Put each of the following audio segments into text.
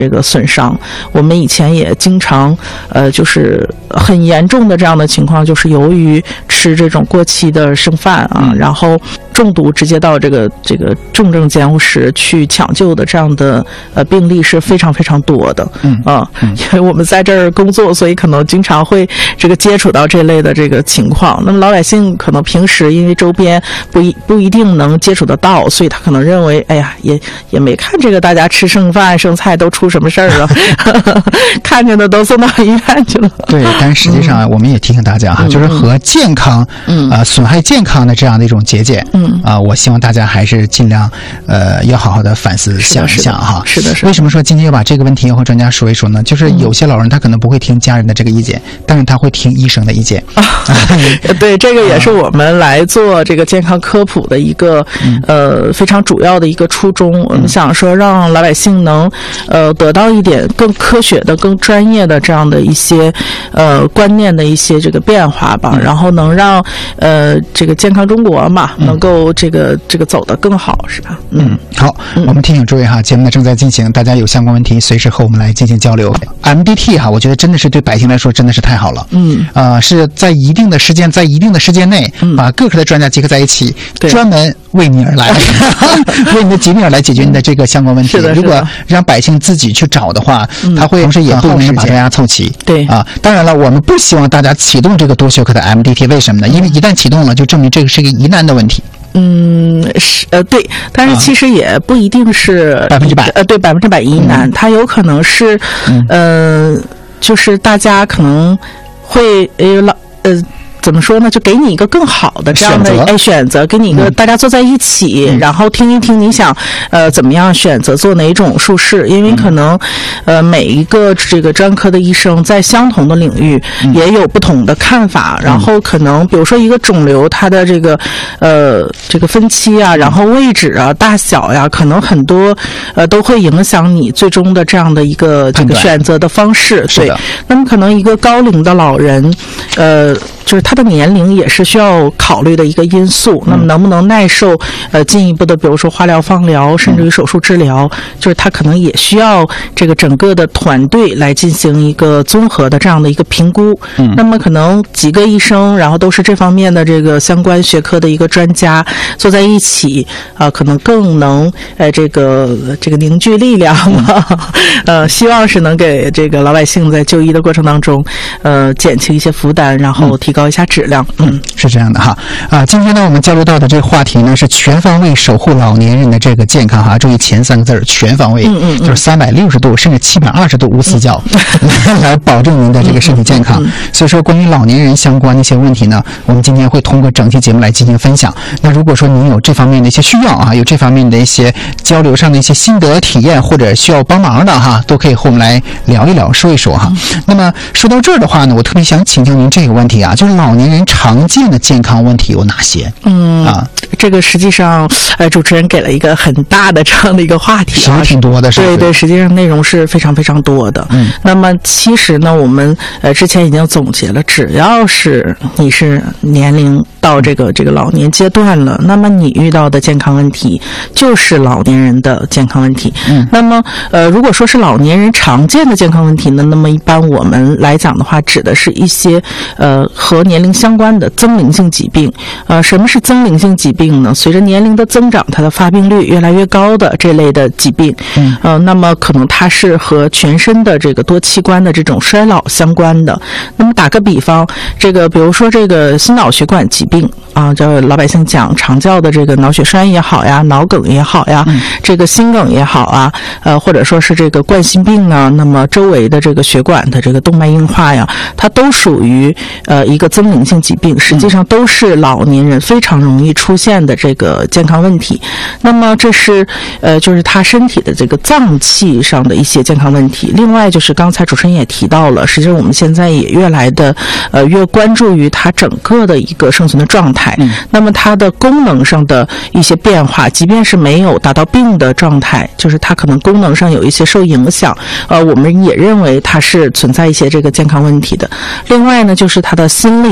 这个损伤。我们以前也经常就是很严重的这样的情况，就是由于吃这种过期的剩饭啊，然后中毒直接到这个重症监护室去抢救的这样的病例是非常非常多的。因为我们在这儿工作，所以可能经常会这个接触到这类的这个情况。那么老百姓可能平时因为周边不一定能接触得到，所以他可能认为哎呀也没看这个大家吃剩饭剩菜都出什么事儿了看见的都送到医院去了。 对，但是实际上我们也提醒大家哈，就是和健康损害健康的这样的一种节俭我希望大家还是尽量要好好的反思想一想哈。 是的。 为什么说今天要把这个问题要和专家说一说呢？就是有些老人他可能不会听家人的这个意见，但是他会听医生的意见对，这个也是我们来做这个健康科普的一个非常主要的一个初衷。我们想说让老百姓能得到一点更科学的更专业的这样的一些观念的一些这个变化吧，然后能让这个健康中国嘛能够这个走得更好，是吧？ 好，我们提醒诸位哈，节目呢正在进行，大家有相关问题随时和我们来进行交流。MDT 哈，我觉得真的是对百姓来说真的是太好了。是在一定的时间内把各科的专家结合在一起，专门为你而来为你的疾病而来解决你的这个相关问题。如果让百姓自己去找的话，他会同时也不容易把大家凑齐。对当然了，我们不希望大家启动这个多学科的 MDT， 为什么呢？因为一旦启动了，就证明这个是一个疑难的问题。 对，但是其实也不一定是100%，对100%疑难，它有可能是就是大家可能会怎么说呢？就给你一个更好的这样的选择，给你一个大家坐在一起，然后听一听你想怎么样选择做哪种术式，因为可能每一个这个专科的医生在相同的领域也有不同的看法，然后可能比如说一个肿瘤它的这个分期啊，然后位置啊、大小呀，可能很多都会影响你最终的这样的一个这个选择的方式。对，那么可能一个高龄的老人就是他的年龄也是需要考虑的一个因素，那么能不能耐受进一步的比如说化疗、放疗甚至于手术治疗，就是他可能也需要这个整个的团队来进行一个综合的这样的一个评估。那么可能几个医生然后都是这方面的这个相关学科的一个专家坐在一起可能更能这个凝聚力量希望是能给这个老百姓在就医的过程当中减轻一些负担，然后提高一下质量。 是这样的哈今天呢我们交流到的这个话题呢是全方位守护老年人的这个健康哈，注意前3个字全方位，就是360度甚至720度无死角来保证您的这个身体健康。所以说关于老年人相关的一些问题呢，我们今天会通过整期节目来进行分享。那如果说您有这方面的一些需要有这方面的一些交流上的一些心得体验或者需要帮忙的都可以和我们来聊一聊说一说那么说到这儿的话呢，我特别想请教您这个问题就是老年人常见的健康问题有哪些？ 这个实际上主持人给了一个很大的这样的一个话题挺多的，是吧？ 对，实际上内容是非常非常多的。那么其实呢我们之前已经总结了，只要是你是年龄到这个老年阶段了，那么你遇到的健康问题就是老年人的健康问题。那么如果说是老年人常见的健康问题呢，那么一般我们来讲的话指的是一些和年龄相关的增龄性疾病。什么是增龄性疾病呢？随着年龄的增长，它的发病率越来越高的这类的疾病。那么可能它是和全身的这个多器官的这种衰老相关的。那么打个比方，比如说这个心脑血管疾病叫老百姓讲常叫的这个脑血栓也好呀，脑梗也好呀，这个心梗也好或者说是这个冠心病那么周围的这个血管的这个动脉硬化呀，它都属于一个增龄性疾病，实际上都是老年人非常容易出现的这个健康问题。那么这是就是他身体的这个脏器上的一些健康问题。另外就是刚才主持人也提到了，实际上我们现在也越来的越关注于它整个的一个生存的状态。那么它的功能上的一些变化，即便是没有达到病的状态，就是它可能功能上有一些受影响，我们也认为它是存在一些这个健康问题的。另外呢就是它的心理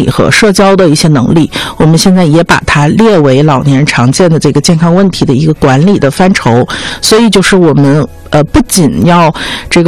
理和社交的一些能力，我们现在也把它列为老年人常见的这个健康问题的一个管理的范畴。所以就是我们不仅要这个